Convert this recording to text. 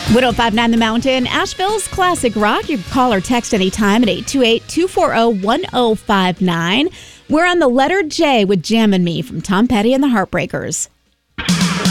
1059 The Mountain, Asheville's classic rock. You can call or text anytime at 828-240-1059. We're on the letter J with Jammin' Me from Tom Petty and the Heartbreakers.